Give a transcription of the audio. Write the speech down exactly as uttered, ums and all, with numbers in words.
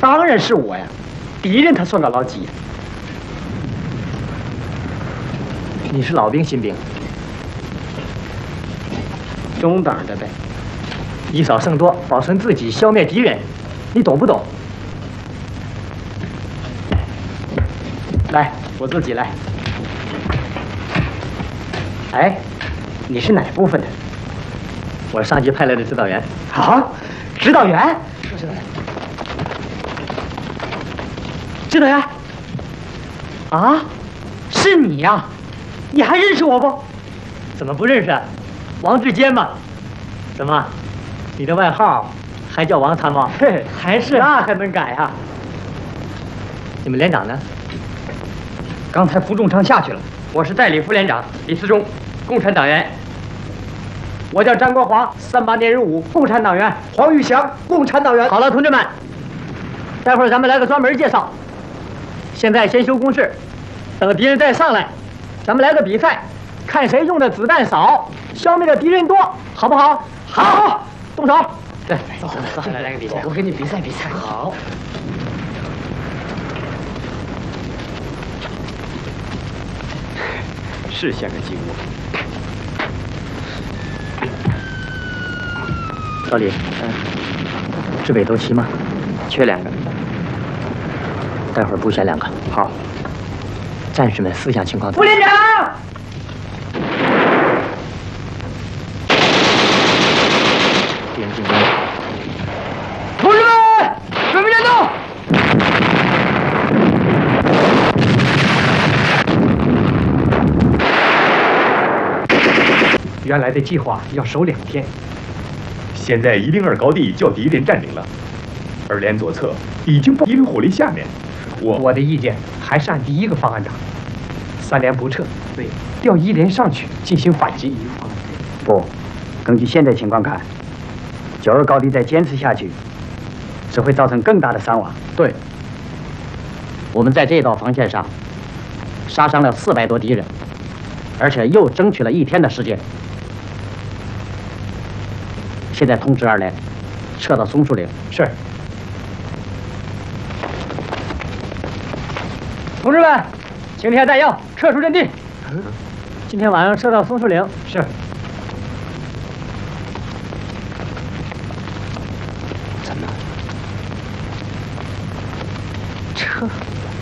当然是我呀，敌人他算个老几？ 你是老兵新兵？ 中等的呗。 以少胜多，保存自己，消灭敌人，你懂不懂？ 来，我自己来。哎，你是哪部分的？ 我是上级派来的指导员。 啊，指导员？ 是指导员。 指导员？啊，是你呀？你还认识我不？ 怎么不认识啊？王志坚嘛。怎么，你的外号还叫王参谋？ 嘿，还是那还能改啊？ 你们连长呢？ 刚才胡仲昌下去了。我是代理副连长李思忠，共产党员。我叫张国华，三八年入伍，共产党员。黄玉祥，共产党员。 好了，同志们，待会儿咱们来个专门介绍。现在先修工事，等敌人再上来，咱们来个比赛，看谁用的子弹少，消灭的敌人多，好不好？好，动手。 对，走走走，来来个比赛，我跟你比赛比赛。 好。 是像个鸡窝。 老李，嗯，制北都齐吗？ 缺两个。 待会儿补选两个。 好。 战士们思想情况。 副连长。 敌人进攻。 同志们，准备战斗！原来的计划要守两天， 现在一零二高地叫敌人占领了，二连左侧已经不敌人火力下面。我我的意见还是按第一个方案打，三连不撤，对，调一连上去进行反击。 不，根据现在情况看，九二高地再坚持下去，只会造成更大的伤亡。 对，我们在这道防线上杀伤了四百多敌人，而且又争取了一天的时间。现在通知二连撤到松树岭。 是。同志们，请填弹药，撤出阵地。 今天晚上撤到松树岭。 是。